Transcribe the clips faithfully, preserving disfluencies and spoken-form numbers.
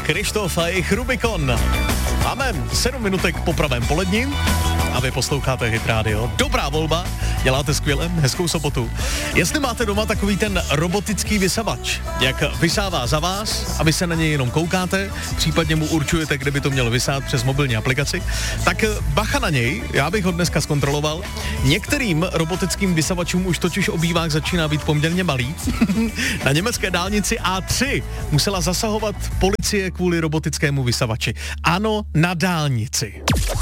Krištof a jejich Rubikon. Máme sedm minutek po pravém poledni a vy posloucháte Hit Radio. Dobrá volba, děláte skvěle, hezkou sobotu. Jestli máte doma takový ten robotický vysavač, jak vysává za vás a vy se na něj jenom koukáte, případně mu určujete, kde by to mělo vysát přes mobilní aplikaci, tak bacha na něj, já bych ho dneska zkontroloval. Některým robotickým vysavačům už totiž obývák začíná být poměrně malý. Na německé dálnici á tři musela zasahovat policie kvůli robotickému vysavači. Ano, na dálnici.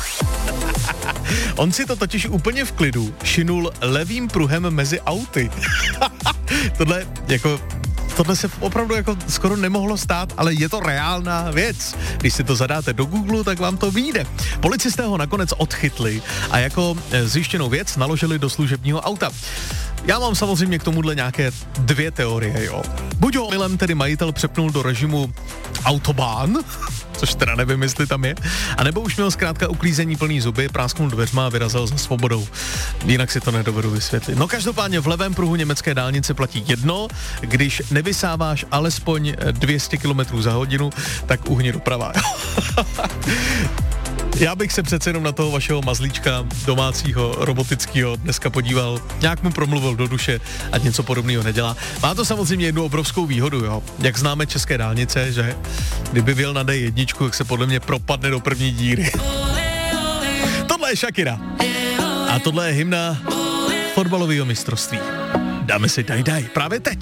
On si to totiž úplně v klidu šinul levým pruhem mezi auty. Tohle jako... Tohle se opravdu jako skoro nemohlo stát, ale je to reálná věc. Když si to zadáte do Google, tak vám to vyjde. Policisté ho nakonec odchytli a jako zjištěnou věc naložili do služebního auta. Já mám samozřejmě k tomuhle nějaké dvě teorie, jo. Buď ho milem tedy majitel přepnul do režimu autobahn, což teda nevím, jestli tam je, anebo už měl zkrátka uklízení plný zuby, prásknul dveřma a vyrazil za svobodou. Jinak si to nedovedu vysvětlit. No každopádně v levém pruhu německé dálnice platí jedno, když nevysáváš alespoň dvě stě kilometrů za hodinu, tak uhni doprava. Já bych se přece jenom na toho vašeho mazlíčka domácího, robotického dneska podíval, nějak mu promluvil do duše, ať něco podobného nedělá. Má to samozřejmě jednu obrovskou výhodu, jo. Jak známe české dálnice, že kdyby vyjel na dé jedna, tak se podle mě propadne do první díry. Tohle je Shakira. A tohle je hymna fotbalového mistrovství. Dáme si daj daj právě teď.